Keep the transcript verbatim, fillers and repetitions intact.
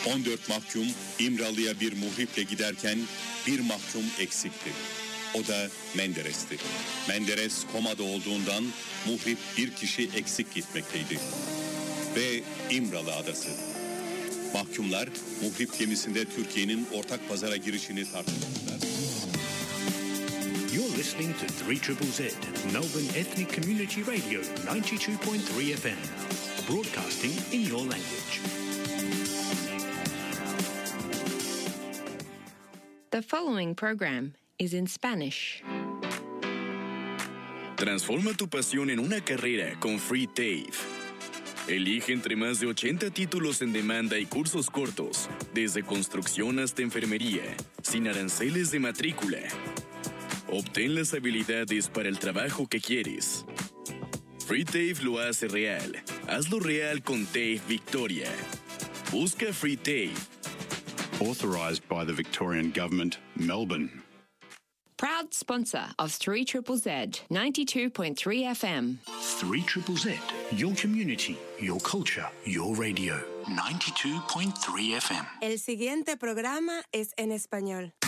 on dört mahkum İmralı'ya bir muhriple giderken bir mahkum eksikti. O da Menderes'ti. Menderes komada olduğundan muhrip bir kişi eksik gitmekteydi. Ve İmralı adası. Mahkumlar muhrip gemisinde Türkiye'nin ortak pazara girişini tartıştılar. You're listening to three Z Z Z, Melbourne Ethnic Community Radio ninety-two point three F M, broadcasting in your language. The following program is in Spanish. Transforma tu pasión en una carrera con Free TAFE. Elige entre más de ochenta títulos en demanda y cursos cortos, desde construcción hasta enfermería, sin aranceles de matrícula. Obtén las habilidades para el trabajo que quieres. Free TAFE lo hace real. Hazlo real con TAFE Victoria. Busca Free TAFE. Authorised by the Victorian Government, Melbourne. Proud sponsor of three Z Z Z, ninety-two point three F M. three Z Z Z, your community, your culture, your radio. ninety-two point three F M. El siguiente programa es en español.